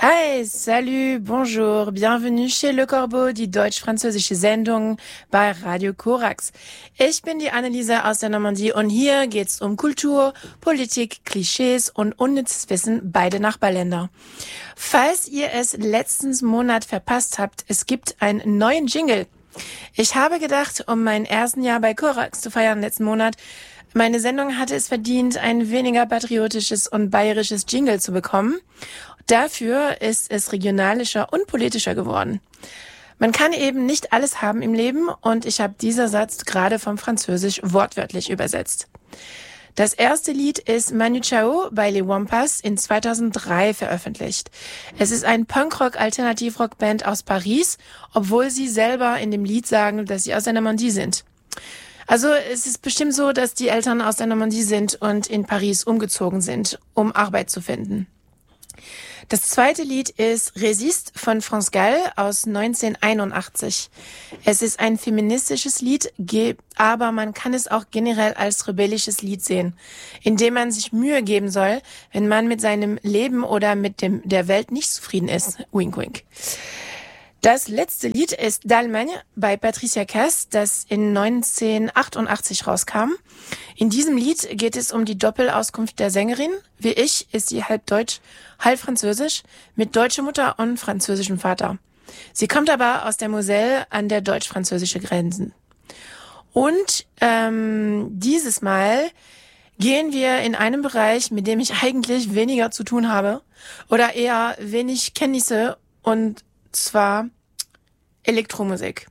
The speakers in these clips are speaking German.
Hi, salut, bonjour, bienvenue chez Le Corbeau, die deutsch-französische Sendung bei Radio Korax. Ich bin die Anneliese aus der Normandie und hier geht's um Kultur, Politik, Klischees und unnützes Wissen beider Nachbarländer. Falls ihr es letzten Monat verpasst habt, es gibt einen neuen Jingle. Ich habe gedacht, um mein ersten Jahr bei Korax zu feiern letzten Monat, meine Sendung hatte es verdient, ein weniger patriotisches und bayerisches Jingle zu bekommen. Dafür ist es regionalischer und politischer geworden. Man kann eben nicht alles haben im Leben und ich habe dieser Satz gerade vom Französisch wortwörtlich übersetzt. Das erste Lied ist Manu Chao bei Les Wampas in 2003 veröffentlicht. Es ist ein Punkrock-Alternativrock-Band aus Paris, obwohl sie selber in dem Lied sagen, dass sie aus der Normandie sind. Also es ist bestimmt so, dass die Eltern aus der Normandie sind und in Paris umgezogen sind, um Arbeit zu finden. Das zweite Lied ist Résiste von France Gall aus 1981. Es ist ein feministisches Lied, aber man kann es auch generell als rebellisches Lied sehen, in dem man sich Mühe geben soll, wenn man mit seinem Leben oder mit der Welt nicht zufrieden ist. Wink, wink. Das letzte Lied ist D'Allemagne bei Patricia Cass, das in 1988 rauskam. In diesem Lied geht es um die Doppelauskunft der Sängerin. Wie ich ist sie halb deutsch, halb französisch, mit deutscher Mutter und französischem Vater. Sie kommt aber aus der Moselle an der deutsch-französischen Grenze. Und dieses Mal gehen wir in einen Bereich, mit dem ich eigentlich weniger zu tun habe oder eher wenig Kenntnisse, und zwar Elektromusik.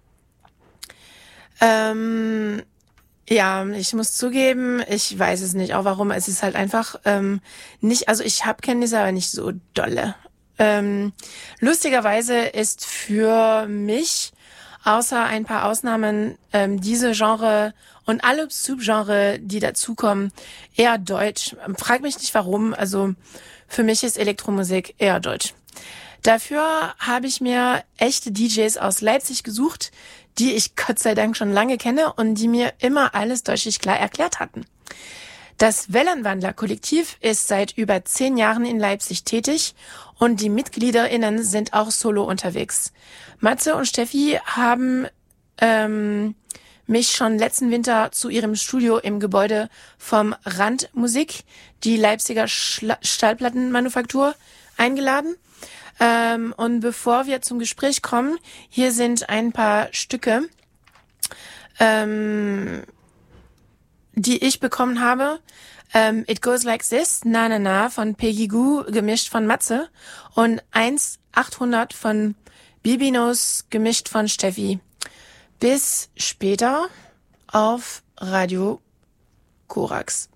Ja, ich muss zugeben, ich weiß es nicht, auch warum. Es ist halt einfach nicht, also ich habe Kenntnisse, aber nicht so dolle. Lustigerweise ist für mich, außer ein paar Ausnahmen, diese Genre und alle Subgenre, die dazukommen, eher deutsch. Frag mich nicht warum, also für mich ist Elektromusik eher deutsch. Dafür habe ich mir echte DJs aus Leipzig gesucht, die ich Gott sei Dank schon lange kenne und die mir immer alles deutlich klar erklärt hatten. Das Wellenwandler-Kollektiv ist seit über 10 Jahren in Leipzig tätig und die MitgliederInnen sind auch solo unterwegs. Matze und Steffi haben mich schon letzten Winter zu ihrem Studio im Gebäude vom Randmusik, die Leipziger Stahlplattenmanufaktur, eingeladen. Und bevor wir zum Gespräch kommen, hier sind ein paar Stücke, die ich bekommen habe. It Goes Like This, Na Na Na von Peggy Gou, gemischt von Matze, und 1-800 von Bibinos, gemischt von Steffi. Bis später auf Radio Korax.